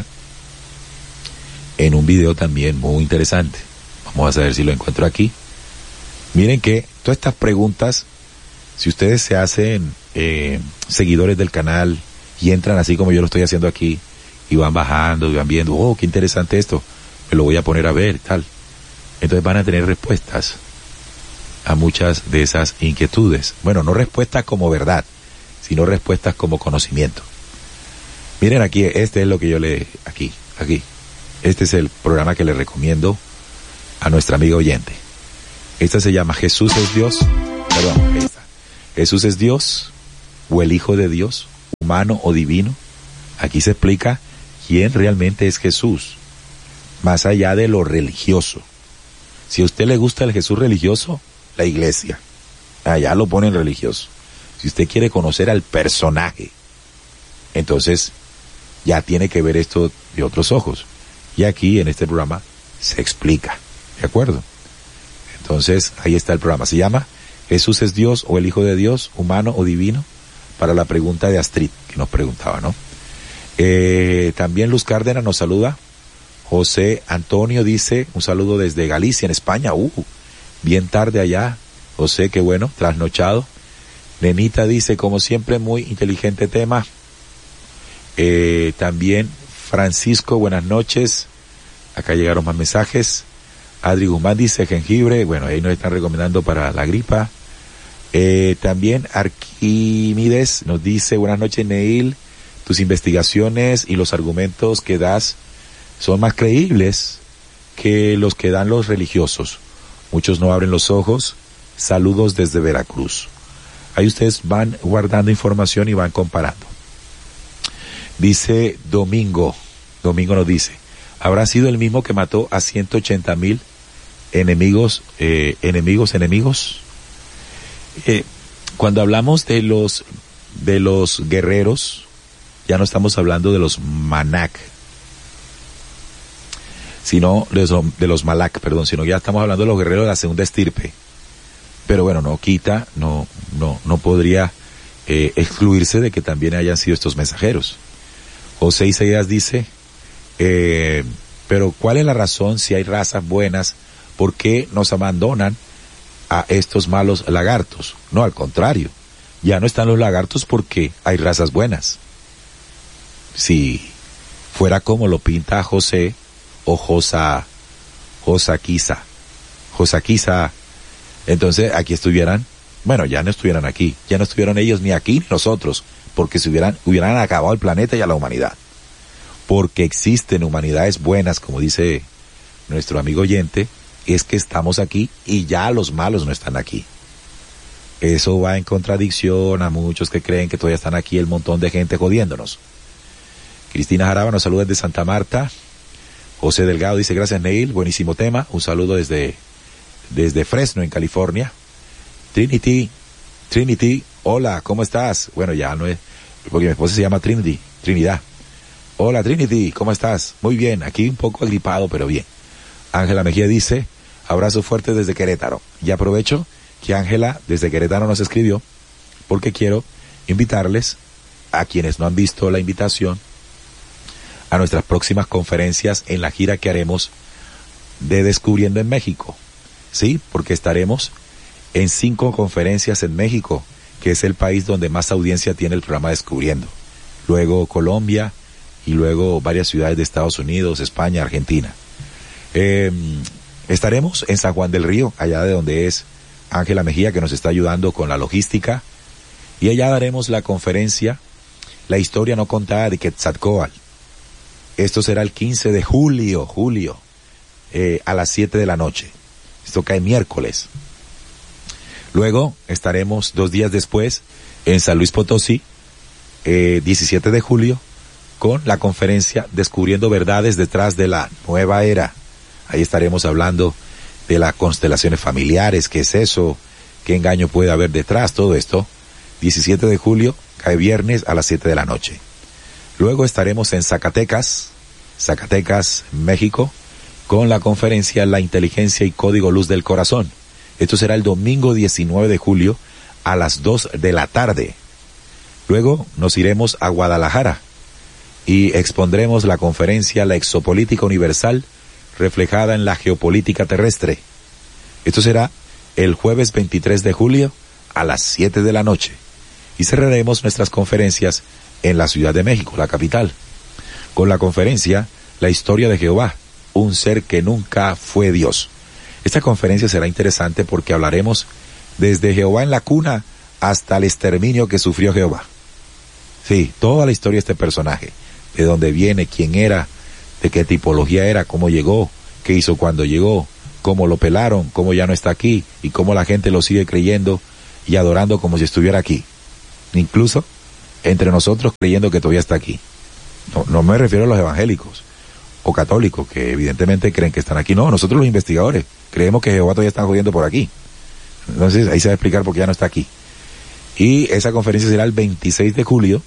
en un video también muy interesante. Vamos a ver si lo encuentro aquí. Miren que todas estas preguntas, si ustedes se hacen eh, seguidores del canal y entran así como yo lo estoy haciendo aquí, y van bajando y van viendo, oh, qué interesante esto, me lo voy a poner a ver, tal. Entonces van a tener respuestas a muchas de esas inquietudes. Bueno, no respuestas como verdad, sino respuestas como conocimiento. Miren aquí, este es lo que yo le, aquí, aquí. Este es el programa que le recomiendo a nuestra amiga oyente. Esta se llama Jesús es Dios, perdón, esta. ¿Jesús es Dios o el Hijo de Dios, humano o divino? Aquí se explica quién realmente es Jesús, más allá de lo religioso. Si a usted le gusta el Jesús religioso, la iglesia, allá lo ponen religioso. Si usted quiere conocer al personaje, entonces ya tiene que ver esto de otros ojos. Y aquí en este programa se explica, ¿de acuerdo? Entonces ahí está el programa. Se llama ¿Jesús es Dios o el Hijo de Dios, humano o divino? Para la pregunta de Astrid, que nos preguntaba, ¿no? Eh, también Luz Cárdenas nos saluda. José Antonio dice, un saludo desde Galicia, en España. Uh, bien tarde allá. José, qué bueno, trasnochado. Nenita dice, como siempre, muy inteligente tema. Eh, también Francisco, buenas noches. Acá llegaron más mensajes. Adri Guzmán dice jengibre. Bueno, ahí nos están recomendando para la gripa. Eh, también Arquímedes nos dice, buenas noches, Neil. Tus investigaciones y los argumentos que das son más creíbles que los que dan los religiosos. Muchos no abren los ojos. Saludos desde Veracruz. Ahí ustedes van guardando información y van comparando. Dice Domingo, Domingo nos dice, ¿habrá sido el mismo que mató a ciento ochenta mil enemigos, eh, enemigos, enemigos? Eh, cuando hablamos de los, de los guerreros, ya no estamos hablando de los Manak, sino de los, de los Malak, perdón, sino ya estamos hablando de los guerreros de la segunda estirpe. Pero bueno, no quita, no, no, no podría eh, excluirse de que también hayan sido estos mensajeros. José Isaías dice, eh, pero ¿cuál es la razón si hay razas buenas? ¿Por qué nos abandonan a estos malos lagartos? No, al contrario, ya no están los lagartos porque hay razas buenas. Si fuera como lo pinta José o Josa, Josaquisa, Josaquisa, entonces aquí estuvieran, bueno, ya no estuvieran aquí, ya no estuvieran ellos ni aquí ni nosotros, porque se hubieran, hubieran acabado el planeta y a la humanidad. Porque existen humanidades buenas, como dice nuestro amigo oyente, es que estamos aquí y ya los malos no están aquí. Eso va en contradicción a muchos que creen que todavía están aquí el montón de gente jodiéndonos. Cristina Jaraba nos saluda desde Santa Marta. José Delgado dice, gracias Neil, buenísimo tema. Un saludo desde, desde Fresno, en California. Trinity, Trinity, hola, ¿cómo estás? Bueno, ya no es, porque mi esposa se llama Trinity, Trinidad. Hola Trinity, ¿cómo estás? Muy bien, aquí un poco agripado, pero bien. Ángela Mejía dice, abrazo fuerte desde Querétaro. Y aprovecho que Ángela desde Querétaro nos escribió, porque quiero invitarles a quienes no han visto la invitación a nuestras próximas conferencias en la gira que haremos de Descubriendo en México. Sí, porque estaremos en cinco conferencias en México, que es el país donde más audiencia tiene el programa Descubriendo. Luego Colombia y luego varias ciudades de Estados Unidos, España, Argentina. Eh, estaremos en San Juan del Río, allá de donde es Ángela Mejía, que nos está ayudando con la logística, y allá daremos la conferencia La historia no contada de Quetzalcóatl. Esto será el quince de julio, julio, eh, a las siete de la noche. Esto cae miércoles. Luego estaremos dos días después en San Luis Potosí, eh, diecisiete de julio, con la conferencia Descubriendo Verdades detrás de la Nueva Era. Ahí estaremos hablando de las constelaciones familiares, qué es eso, qué engaño puede haber detrás, todo esto. diecisiete de julio, cae viernes a las siete de la noche. Luego estaremos en Zacatecas, Zacatecas, México, con la conferencia La Inteligencia y Código Luz del Corazón. Esto será el domingo diecinueve de julio a las dos de la tarde. Luego nos iremos a Guadalajara y expondremos la conferencia La Exopolítica Universal reflejada en la geopolítica terrestre. Esto será el jueves veintitrés de julio a las siete de la noche. Y cerraremos nuestras conferencias en la Ciudad de México, la capital, con la conferencia La Historia de Jehová, un ser que nunca fue Dios. Esta conferencia será interesante porque hablaremos desde Jehová en la cuna hasta el exterminio que sufrió Jehová. Sí, toda la historia de este personaje, de dónde viene, quién era, de qué tipología era, cómo llegó, qué hizo cuando llegó, cómo lo pelaron, cómo ya no está aquí y cómo la gente lo sigue creyendo y adorando como si estuviera aquí. Incluso entre nosotros creyendo que todavía está aquí. No, no me refiero a los evangélicos o católicos que evidentemente creen que están aquí. No, nosotros los investigadores creemos que Jehová todavía está jodiendo por aquí. Entonces ahí se va a explicar por qué ya no está aquí. Y esa conferencia será el veintiséis de julio,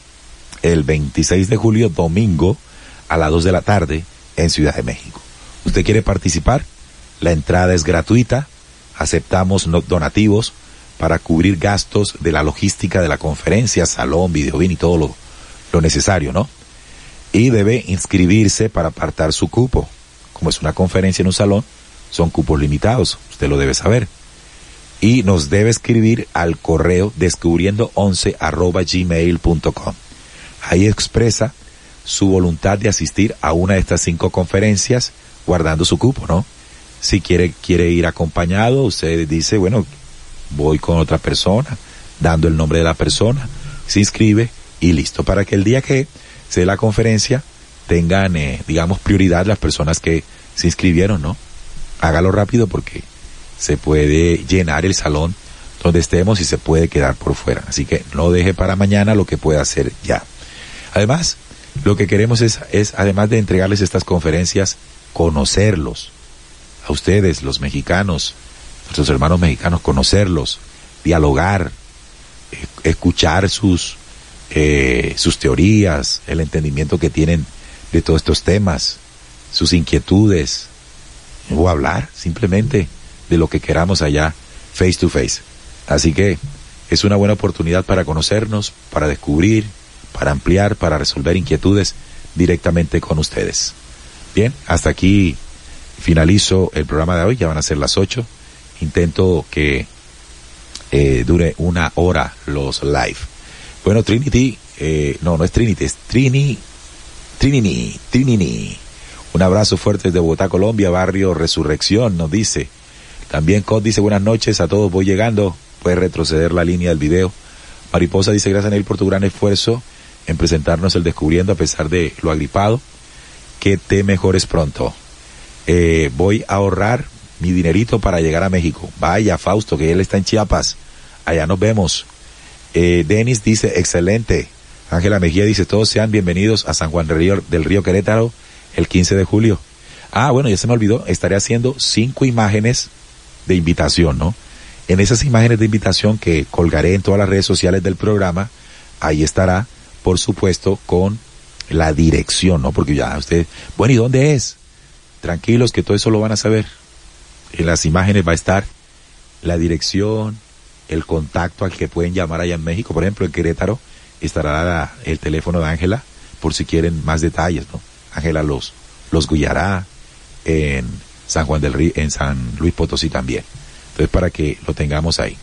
el veintiséis de julio, domingo, a las dos de la tarde, en Ciudad de México. ¿Usted quiere participar? La entrada es gratuita, aceptamos donativos para cubrir gastos de la logística de la conferencia, salón, videobin y todo lo, lo necesario, ¿no? Y debe inscribirse para apartar su cupo. Como es una conferencia en un salón, son cupos limitados, usted lo debe saber. Y nos debe escribir al correo descubriendo once arroba gmail punto com. Ahí expresa su voluntad de asistir a una de estas cinco conferencias, guardando su cupo, ¿no? Si quiere, quiere ir acompañado, usted dice, bueno, voy con otra persona, dando el nombre de la persona, se inscribe y listo, para que el día que se dé la conferencia tengan, eh, digamos, prioridad las personas que se inscribieron, ¿no? Hágalo rápido porque se puede llenar el salón donde estemos y se puede quedar por fuera. Así que no deje para mañana lo que pueda hacer ya. Además, lo que queremos es, es, además de entregarles estas conferencias, conocerlos. A ustedes, los mexicanos, nuestros hermanos mexicanos, conocerlos, dialogar, eh, escuchar sus, eh, sus teorías, el entendimiento que tienen de todos estos temas, sus inquietudes, o hablar simplemente de lo que queramos allá, face to face. Así que es una buena oportunidad para conocernos, para descubrir, para ampliar, para resolver inquietudes directamente con ustedes. Bien, hasta aquí finalizo el programa de hoy, ya van a ser las ocho. Intento que eh, dure una hora los live. Bueno, Trinity, eh, no, no es Trinity, es Trini, Trinini, Trinini. Un abrazo fuerte desde Bogotá, Colombia, barrio Resurrección, nos dice. También Cod dice buenas noches a todos, voy llegando, puede retroceder la línea del video. Mariposa dice gracias a él por tu gran esfuerzo en presentarnos el Descubriendo a pesar de lo agripado, que te mejores pronto. Eh, voy a ahorrar mi dinerito para llegar a México. Vaya, Fausto, que él está en Chiapas, allá nos vemos. Eh, Denis dice excelente. Ángela Mejía dice todos sean bienvenidos a San Juan del Río, del Río Querétaro el quince de julio. Ah, bueno, ya se me olvidó, estaré haciendo cinco imágenes de invitación, ¿no? En esas imágenes de invitación que colgaré en todas las redes sociales del programa, ahí estará, por supuesto, con la dirección, ¿no? Porque ya usted, bueno, ¿y dónde es? Tranquilos que todo eso lo van a saber. En las imágenes va a estar la dirección, el contacto al que pueden llamar allá en México. Por ejemplo, en Querétaro estará la, el teléfono de Ángela, por si quieren más detalles, ¿no? Ángela los, los guiará en San Juan del Río, en San Luis Potosí también. Entonces, para que lo tengamos ahí.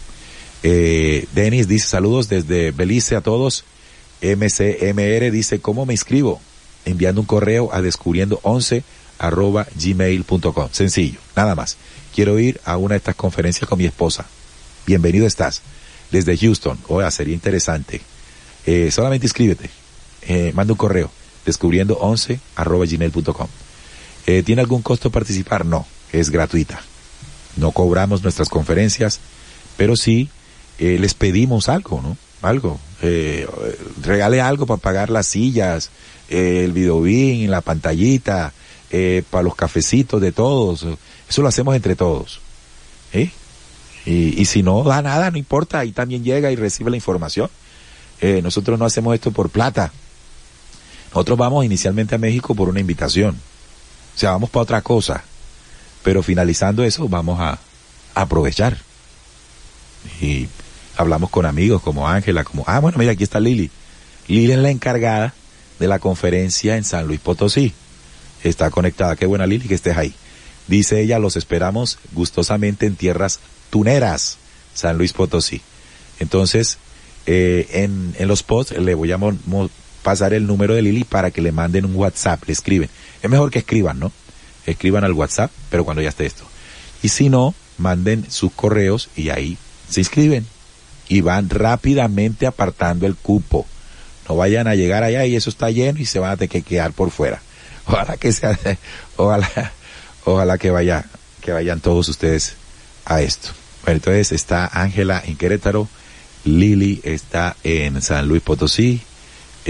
Eh, Denis dice saludos desde Belice a todos. M C M R dice, ¿cómo me inscribo? Enviando un correo a descubriendo once arroba gmail punto com. Sencillo, nada más. Quiero ir a una de estas conferencias con mi esposa. Bienvenido estás. Desde Houston. Oiga, sería interesante. Eh, solamente inscríbete. Eh, manda un correo. descubriendo once arroba gmail punto com. Eh, ¿Tiene algún costo participar? No, es gratuita. No cobramos nuestras conferencias, pero sí eh, les pedimos algo, ¿no? Algo. Eh, regale algo para pagar las sillas, eh, el videobin, la pantallita, eh, para los cafecitos de todos. Eso lo hacemos entre todos. ¿Eh? Y, y si no da nada, no importa, ahí también llega y recibe la información. Eh, nosotros no hacemos esto por plata. Nosotros vamos inicialmente a México por una invitación. O sea, vamos para otra cosa. Pero finalizando eso, vamos a, a aprovechar. Y hablamos con amigos como Ángela, como, ah, bueno, mira, aquí está Lili. Lili es la encargada de la conferencia en San Luis Potosí. Está conectada. Qué buena, Lili, que estés ahí. Dice ella, los esperamos gustosamente en tierras tuneras, San Luis Potosí. Entonces, eh, en, en los posts le voy a mo- mo- pasar el número de Lili para que le manden un WhatsApp, le escriben. Es mejor que escriban, ¿no? Escriban al WhatsApp, pero cuando ya esté esto. Y si no, manden sus correos y ahí se inscriben. Y van rápidamente apartando el cupo. No vayan a llegar allá y eso está lleno y se van a tener que quedar por fuera. Ojalá que sea, ojalá, ojalá que vaya, que vayan todos ustedes a esto. Bueno, entonces está Ángela en Querétaro, Lili está en San Luis Potosí,